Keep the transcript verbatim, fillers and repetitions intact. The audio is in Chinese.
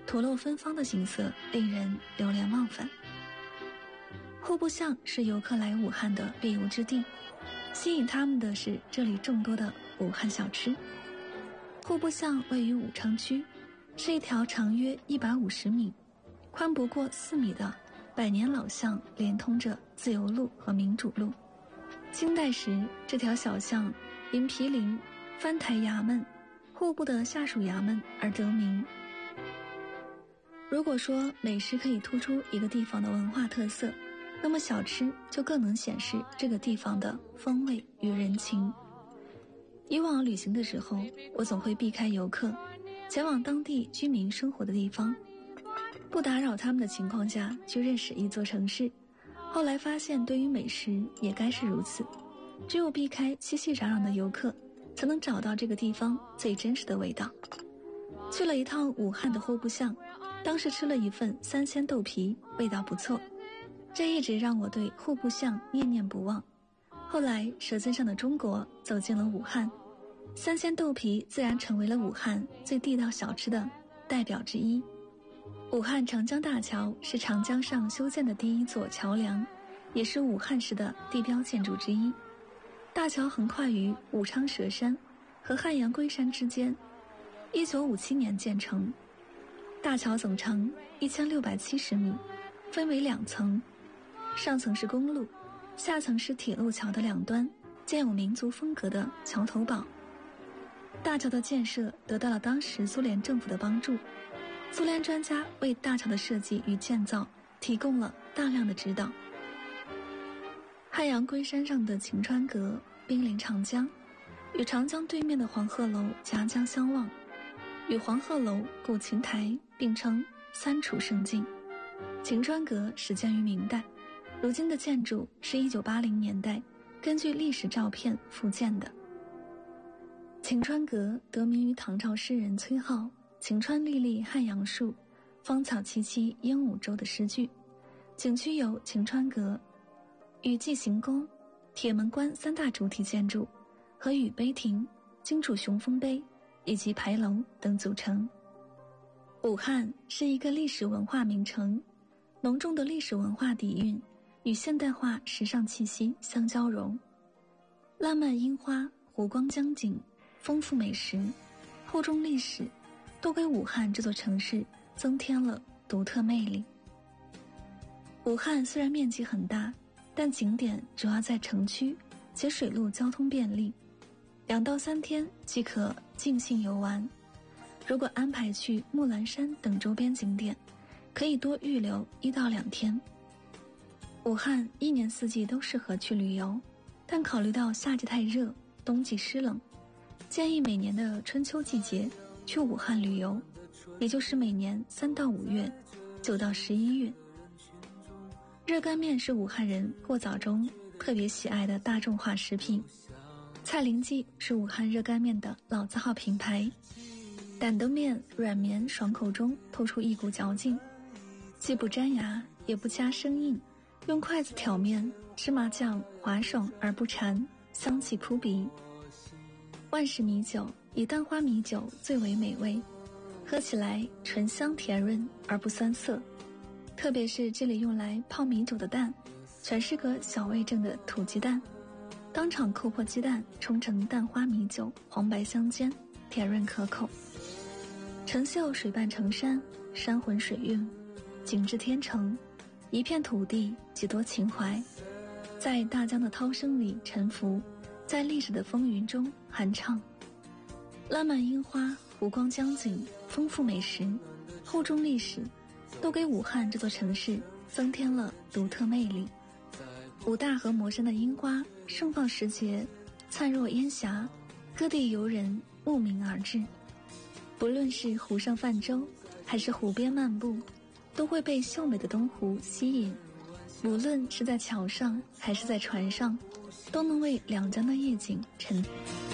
吐露芬芳的景色令人流连忘返。户部巷是游客来武汉的必游之地，吸引他们的是这里众多的武汉小吃。户部巷位于武昌区，是一条长约一百五十米、宽不过四米的百年老巷，连通着自由路和民主路。清代时，这条小巷因毗邻藩台衙门、户部的下属衙门而得名。如果说美食可以突出一个地方的文化特色，那么小吃就更能显示这个地方的风味与人情。以往旅行的时候，我总会避开游客，前往当地居民生活的地方，不打扰他们的情况下去认识一座城市。后来发现，对于美食也该是如此，只有避开熙熙攘攘的游客，才能找到这个地方最真实的味道。去了一趟武汉的户部巷，当时吃了一份三鲜豆皮，味道不错，这一直让我对户部巷念念不忘。后来《舌尖上的中国》走进了武汉，三鲜豆皮自然成为了武汉最地道小吃的代表之一。武汉长江大桥是长江上修建的第一座桥梁，也是武汉市的地标建筑之一。大桥横跨于武昌佘山和汉阳龟山之间，一九五七年建成。大桥总长一千六百七十米，分为两层，上层是公路，下层是铁路桥的两端建有民族风格的桥头堡。大桥的建设得到了当时苏联政府的帮助，苏联专家为大桥的设计与建造提供了大量的指导。汉阳龟山上的晴川阁濒临长江，与长江对面的黄鹤楼夹江相望，与黄鹤楼、古琴台并称三楚胜境。晴川阁始建于明代，如今的建筑是一九八零年代根据历史照片复建的。晴川阁得名于唐朝诗人崔颢晴川历历汉阳树，芳草萋萋鹦鹉洲的诗句。景区有晴川阁与纪行宫、铁门关三大主体建筑和雨碑亭、荆楚雄风碑以及牌楼等组成。武汉是一个历史文化名城，浓重的历史文化底蕴与现代化时尚气息相交融。烂漫樱花、湖光江景、丰富美食、厚重历史，都给武汉这座城市增添了独特魅力。武汉虽然面积很大，但景点主要在城区，且水路交通便利，两到三天即可尽兴游玩。如果安排去木兰山等周边景点，可以多预留一到两天。武汉一年四季都适合去旅游，但考虑到夏季太热，冬季湿冷，建议每年的春秋季节去武汉旅游，也就是每年三到五月、九到十一月。热干面是武汉人过早中特别喜爱的大众化食品，蔡林记是武汉热干面的老字号品牌。担豆面软绵爽口中透出一股嚼劲，既不粘牙也不加生硬，用筷子挑面，芝麻酱滑爽而不馋，香气扑鼻。万氏米酒以蛋花米酒最为美味，喝起来醇香甜润而不酸涩，特别是这里用来泡米酒的蛋，全是个小味正的土鸡蛋，当场扣破鸡蛋冲成蛋花米酒，黄白相间，甜润可口。城秀水伴城山，山浑水韵，景致天成，一片土地几多情怀，在大江的涛声里沉浮，在历史的风云中酣畅。烂漫樱花、湖光江景、丰富美食、厚重历史，都给武汉这座城市增添了独特魅力。武大和磨山的樱花盛放时节，灿若烟霞，各地游人慕名而至。不论是湖上泛舟，还是湖边漫步，都会被秀美的东湖吸引。无论是在桥上，还是在船上，都能为两江的夜景沉淀。